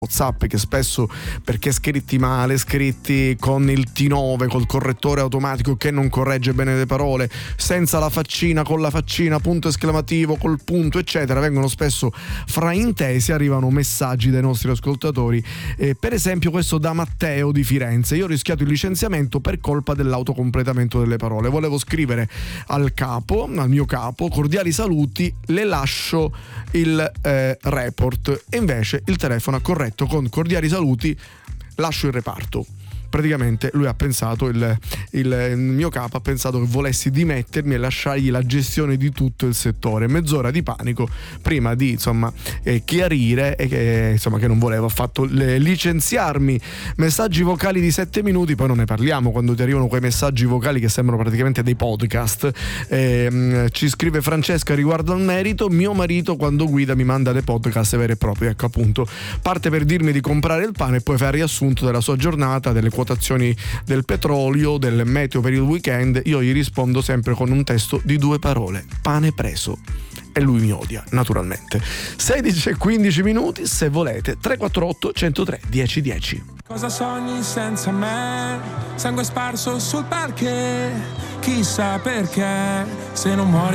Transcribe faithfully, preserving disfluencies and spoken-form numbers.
WhatsApp, che spesso, perché scritti male, scritti con il T nove, col correttore automatico che non corregge bene le parole, senza la faccina, con la faccina, punto esclamativo, col punto eccetera, vengono spesso fraintesi, arrivano messaggi dai nostri ascoltatori, eh, per esempio questo da Matteo di Firenze: io ho rischiato il licenziamento per colpa dell'autocompletamento delle parole, volevo scrivere al capo, al mio capo, cordiali saluti, le lascio il eh, report, e invece il telefono ha corretto con cordiali saluti, lascio il reparto. Praticamente lui ha pensato, il, il, il mio capo ha pensato che volessi dimettermi e lasciargli la gestione di tutto il settore. Mezz'ora di panico prima di insomma eh, chiarire e che, insomma, che non volevo affatto le, licenziarmi. Messaggi vocali di sette minuti, poi non ne parliamo quando ti arrivano quei messaggi vocali che sembrano praticamente dei podcast. Eh, ci scrive Francesca riguardo al merito: mio marito quando guida mi manda dei podcast veri e propri, ecco appunto, parte per dirmi di comprare il pane e poi fa il riassunto della sua giornata, delle quotazioni del petrolio, del meteo per il weekend. Io gli rispondo sempre con un testo di due parole: pane preso. E lui mi odia, naturalmente. sedici e quindici minuti, se volete, tre quattro otto uno zero tre uno zero uno zero. Cosa sogni senza me? Sangue sparso sul parquet, chissà perché, se non muori